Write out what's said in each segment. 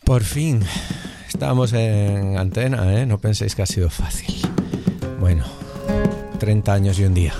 Por fin, estamos en antena, ¿eh? No penséis que ha sido fácil. Bueno, 30 años y un día.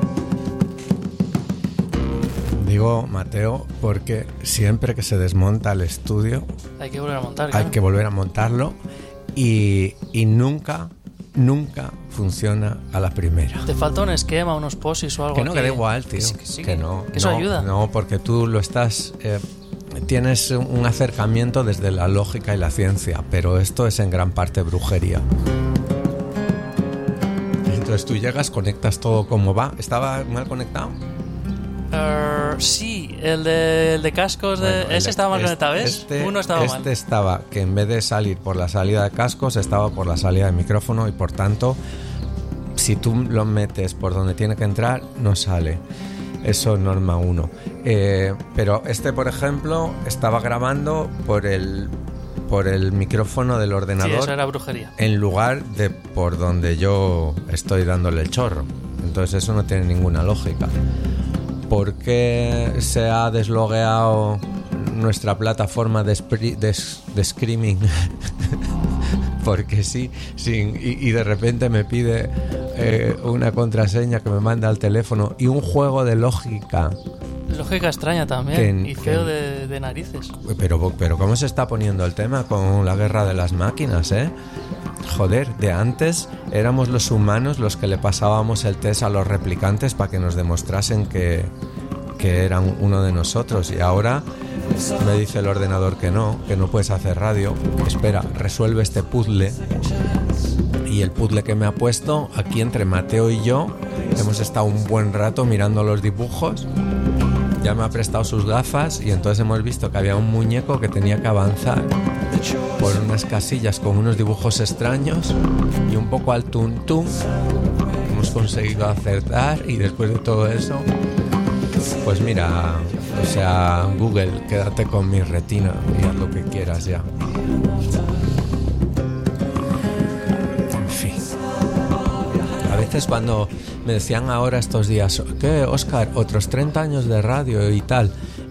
Digo Mateo porque siempre que se desmonta el estudio hay que volver a montar, hay que volver a montarlo y nunca funciona a la primera. Te falta un esquema, unos posis o algo. Que no, que da igual, tío. Que no. Que eso ayuda. No, porque tú lo estás... tienes un acercamiento desde la lógica y la ciencia, pero esto es en gran parte brujería. Entonces tú llegas, conectas todo como va. ¿Estaba mal conectado? Sí, el de cascos, bueno, ese estaba mal conectado, ¿ves? Uno estaba mal. Este estaba, que en vez de salir por la salida de cascos, estaba por la salida de micrófono y por tanto, si tú lo metes por donde tiene que entrar, no sale. Eso es norma 1. Pero este, por ejemplo, estaba grabando por el micrófono del ordenador. Sí, eso era brujería. En lugar de por donde yo estoy dándole el chorro. Entonces eso no tiene ninguna lógica. ¿Por qué se ha deslogueado nuestra plataforma de streaming? Porque sí, y de repente me pide una contraseña que me manda al teléfono y un juego de lógica. Lógica extraña también, y feo de narices. Pero ¿cómo se está poniendo el tema con la guerra de las máquinas, eh? Joder, de antes éramos los humanos los que le pasábamos el test a los replicantes para que nos demostrasen que eran uno de nosotros, y ahora me dice el ordenador que no puedes hacer radio. Espera, resuelve este puzzle. Y el puzzle que me ha puesto aquí entre Mateo y yo, hemos estado un buen rato mirando los dibujos. Ya me ha prestado sus gafas y entonces hemos visto que había un muñeco que tenía que avanzar por unas casillas con unos dibujos extraños y un poco al tuntún. Hemos conseguido acertar y después de todo eso, pues mira, o sea, Google, quédate con mi retina y haz lo que quieras ya. En fin. A veces cuando me decían ahora estos días, ¿qué, Óscar? Otros 30 años de radio y tal.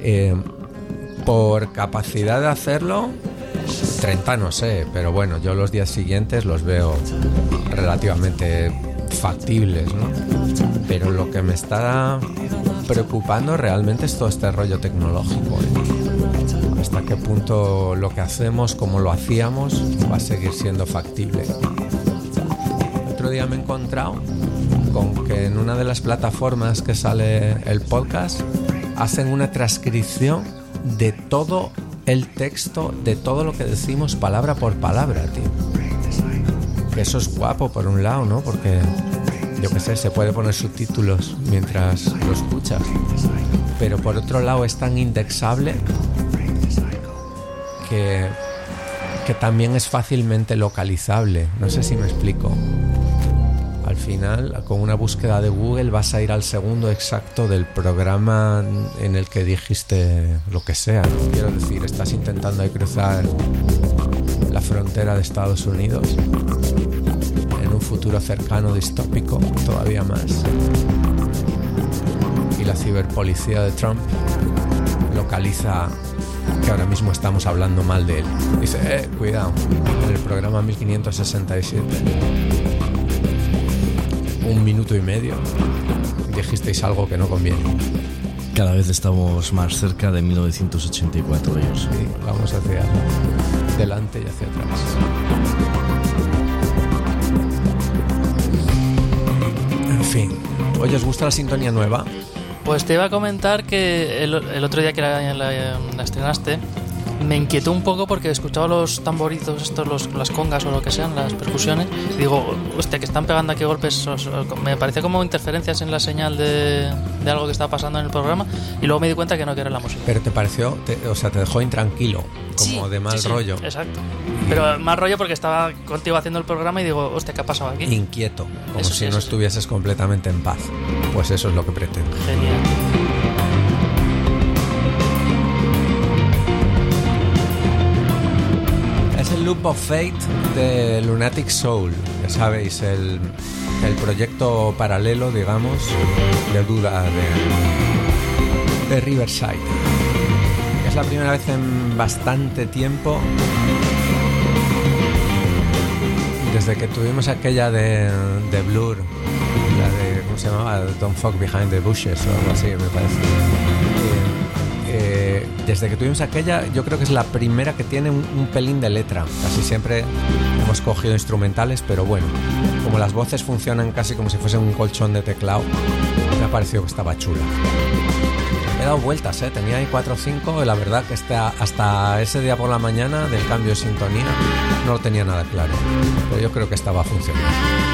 Por capacidad de hacerlo, 30 no sé, pero bueno, yo los días siguientes los veo relativamente factibles, ¿no? Pero lo que me está preocupando realmente es todo este rollo tecnológico, ¿eh? Hasta qué punto lo que hacemos, como lo hacíamos, va a seguir siendo factible. Otro día me he encontrado con que en una de las plataformas que sale el podcast hacen una transcripción de todo el texto, de todo lo que decimos palabra por palabra, tío. Que eso es guapo por un lado, ¿no? Porque, yo qué sé, se puede poner subtítulos mientras lo escuchas. Pero por otro lado es tan indexable que también es fácilmente localizable. No sé si me explico. Al final, con una búsqueda de Google vas a ir al segundo exacto del programa en el que dijiste lo que sea, ¿no? Quiero decir, estás intentando ahí cruzar la frontera de Estados Unidos en un futuro cercano distópico, todavía más. Y la ciberpolicía de Trump localiza que ahora mismo estamos hablando mal de él. Dice, cuidado, en el programa 1567... 1 minuto y medio dijisteis algo que no conviene. Cada vez estamos más cerca de 1984 ellos. Sí, vamos hacia delante y hacia atrás. En fin, oye, ¿os gusta la sintonía nueva? Pues te iba a comentar que el otro día que la estrenaste, me inquietó un poco porque escuchaba los tamboritos estos, las congas o lo que sean, las percusiones, y digo, hostia, que están pegando aquí golpes, me parecía como interferencias en la señal de algo que estaba pasando en el programa, y luego me di cuenta que no, que era la música. Pero te pareció, o sea, te dejó intranquilo, como sí, de mal rollo. Exacto, pero mal rollo porque estaba contigo haciendo el programa y digo, hostia, ¿qué ha pasado aquí? Inquieto, como eso, si no estuvieses completamente en paz. Pues eso es lo que pretendo. Genial. Es el Loop of Fate de Lunatic Soul, ya sabéis, el proyecto paralelo, digamos, de duda de Riverside, que es la primera vez en bastante tiempo, desde que tuvimos aquella de Blur, la de, ¿cómo se llamaba? Don't Fuck Behind the Bushes o algo así, me parece. Desde que tuvimos aquella, yo creo que es la primera que tiene un pelín de letra. Casi siempre hemos cogido instrumentales, pero bueno, como las voces funcionan casi como si fuesen un colchón de teclado, me ha parecido que estaba chula. He dado vueltas, tenía ahí 4 o 5, y la verdad que hasta ese día por la mañana del cambio de sintonía no lo tenía nada claro, pero yo creo que estaba funcionando.